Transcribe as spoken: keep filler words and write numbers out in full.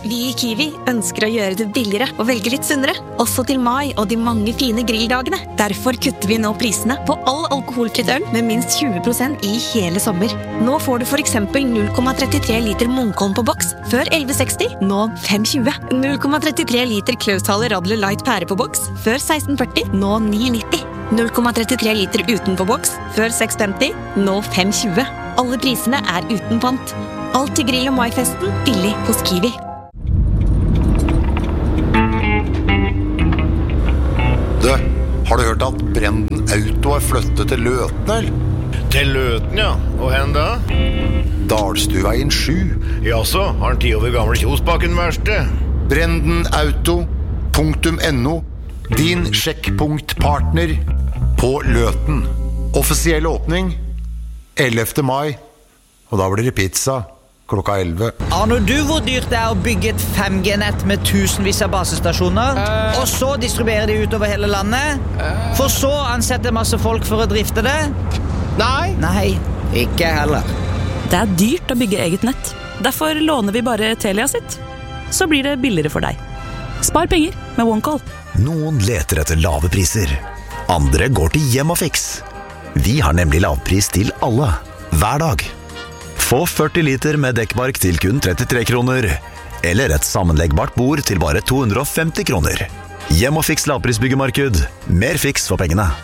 Vi i Kiwi ønsker å gjøre det billigere og velge litt sunnere, også til mai og de mange fine grilldagene. Derfor kutter vi nå prisene på all alkoholfritt øl med minst tjue prosent i hele sommer. Nå får du for eksempel null komma trettitre liter Munkholm på boks, før elleve seksti, nå fem tjue. null komma trettitre liter Klaushaler Radler Light pære på boks, før seksten førti, nå ni nitti. null komma trettitre liter uten på boks, før seks femti, nå fem tjue. Alle prisene er uten pant. Alt til grill- og maifesten, billig hos Kiwi. Du, har du hørt at Brenden Auto har flyttet til Løten, eller? Til Løten, ja. Og hen da? Dalstuveien sju. Jaså, har han ti over gamle Kjosbakken verste? Brenden Auto punktum no. Din sjekkpunktpartner på Løten. Offisiell åpning ellevte mai. Og da blir det pizza klokka elleve. Aner du hvor dyrt det er å bygge et fem G-nett med tusenvis av basestasjoner, uh, og så distribuere de utover hele landet, uh, for så ansette masse folk for å drifte det? Nei. Nei, ikke heller. Det er dyrt å bygge eget nett. Derfor låner vi bare Telia sitt. Så blir det billigere for deg. Spar penger med OneCall. Noen leter etter lave priser. Andre går til Hjemmafix. Vi har nemlig lavpris til alle, hver dag. Få førti liter med dekkbark til kun trettitre kroner, eller et sammenleggbart bord til bare to hundre og femti kroner. Hjemmafix lavprisbyggemarked. Mer fiks for pengene.